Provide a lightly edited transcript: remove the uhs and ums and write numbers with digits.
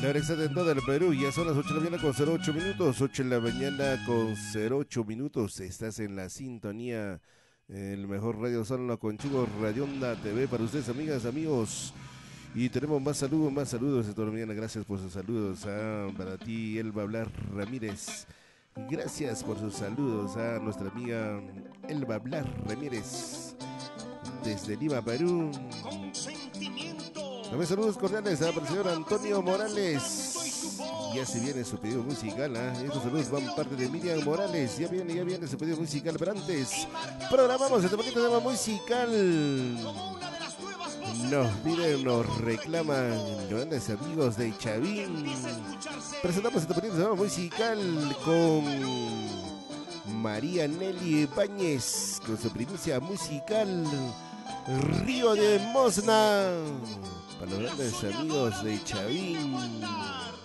La hora exacta en todo el Perú, ya son las 8 de la mañana con 08 minutos, 8 de la mañana con 08 minutos, estás en la sintonía, el mejor radio solo contigo, Radio Onda TV para ustedes, amigas, amigos, y tenemos más saludos esta mañana, gracias por sus saludos, para ti Elba Blar Ramírez, gracias por sus saludos a nuestra amiga Elba Blar Ramírez, desde Lima, Perú. También saludos cordiales para el señor Antonio Morales. Ya se viene su pedido musical, estos saludos van parte de Miriam Morales. Ya viene su pedido musical. Pero antes, programamos este bonito tema musical. Nos piden, nos reclaman los grandes amigos de Chavín. Presentamos este bonito tema musical con María Nelly Báñez, con su primicia musical Río de Mosna. Para los grandes amigos de Chavín.